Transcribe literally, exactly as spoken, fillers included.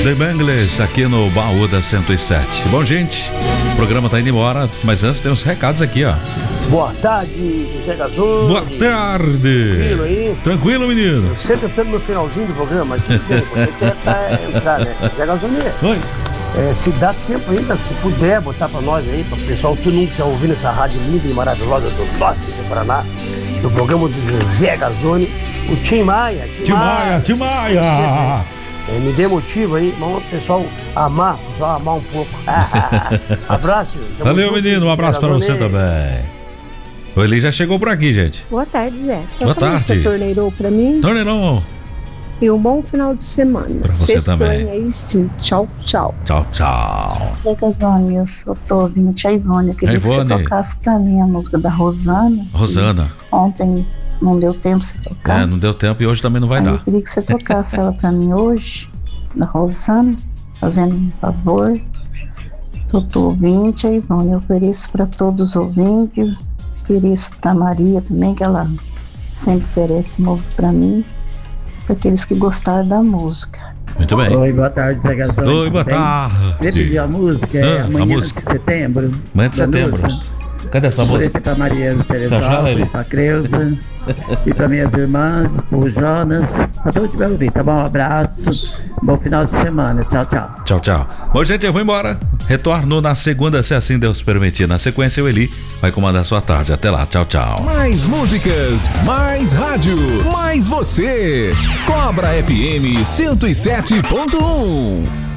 The Bangles aqui no Baú da cento e sete. Bom, gente, o programa tá indo embora, mas antes tem uns recados aqui, ó. Boa tarde, Zé Gazone. Boa tarde. Tranquilo aí? Tranquilo, menino. Eu sempre estamos no finalzinho do programa, mas tudo bem, você quer tá, entrar, né? Zé Gazone. Oi. É, se dá tempo ainda, se puder botar pra nós aí, para o pessoal, todo mundo que está ouvindo essa rádio linda e maravilhosa do norte do Paraná, do programa do Zé Gazone, o Tim Maia. Tim Maia, Tim Maia. É, me dê motivo aí, vamos o pessoal amar, o pessoal amar um pouco. Abraço. Valeu, menino, um abraço para você também. O Eli já chegou por aqui, gente. Boa tarde, Zé. Boa tarde. Você torneirou pra mim? Torneirou. E um bom final de semana. Pra você Vocês também. Aí sim. Tchau, tchau. Tchau, tchau. Zé Gazone, eu sou tô ouvindo Tia Ivone. Eu queria A Ivone. que você tocasse pra mim a música da Rosana. Rosana. Ontem não deu tempo de você tocar. É, não deu tempo e hoje também não vai Aí dar. eu queria que você tocasse ela pra mim hoje, da Rosana, fazendo um favor. Eu tô ouvindo, Tia Ivone. Eu ofereço pra todos os ouvintes. Ofereço pra Maria também, que ela sempre oferece música pra mim. Para aqueles que gostaram da música. Muito bem. Oi, boa tarde, Zé Gazone. Oi, boa tarde. Queria pedir a música, é Ah, amanhã a música. de setembro. Amanhã de setembro. Cadê essa música? Para Maria Você Teresa achou, Eli? Alves, para Creuza e para minhas irmãs, o Jonas, para todos que vai ouvir, tá bom? Um abraço, bom final de semana, tchau, tchau. Tchau, tchau. Bom, gente, eu vou embora. Retorno na segunda, se assim Deus permitir. Na sequência, o Eli vai comandar sua tarde. Até lá, tchau, tchau. Mais músicas, mais rádio, mais você. Cobra F M cento e sete ponto um.